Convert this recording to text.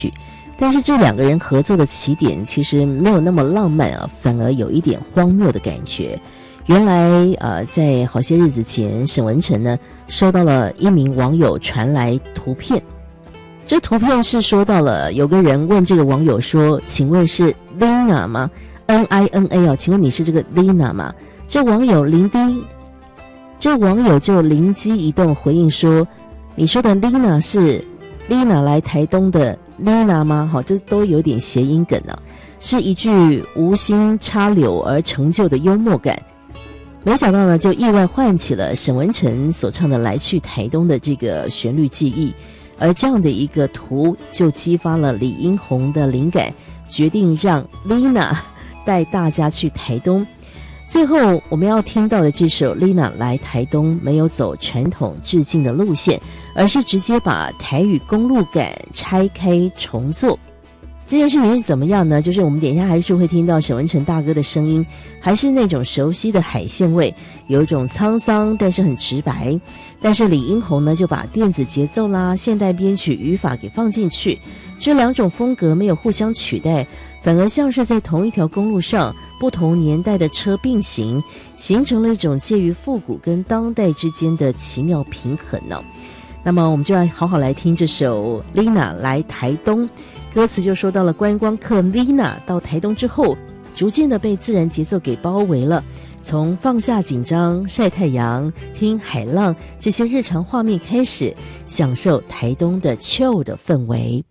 但是这两个人合作的起点其实没有那么浪漫啊，反而有一点荒谬的感觉。原来在好些日子前，沈文程呢收到了一名网友传来图片，这图片是说到了有个人问这个网友说，请问是 Lina 吗？ N-I-N-A 哦，请问你是这个 Lina 吗？这网友就灵机一动回应说，你说的 Lina 是 Lina 来台东的 Lina 吗？好，这都有点谐音梗啊，是一句无心插柳而成就的幽默感。没想到呢，就意外唤起了沈文程所唱的来去台东的这个旋律记忆，而这样的一个图就激发了李英宏的灵感，决定让 Lina 带大家去台东。最后我们要听到的这首 Lina 来台东没有走传统致敬的路线，而是直接把台语公路感拆开重做。这件事情是怎么样呢？就是我们等一下还是会听到沈文程大哥的声音，还是那种熟悉的海鲜味，有一种沧桑但是很直白。但是李英宏呢就把电子节奏啦、现代编曲语法给放进去，这两种风格没有互相取代，反而像是在同一条公路上不同年代的车并行，形成了一种介于复古跟当代之间的奇妙平衡呢。那么我们就要好好来听这首 Lina 来台东，歌词就说到了观光客 Lina 到台东之后，逐渐的被自然节奏给包围了，从放下紧张、晒太阳、听海浪这些日常画面开始，享受台东的chill的氛围。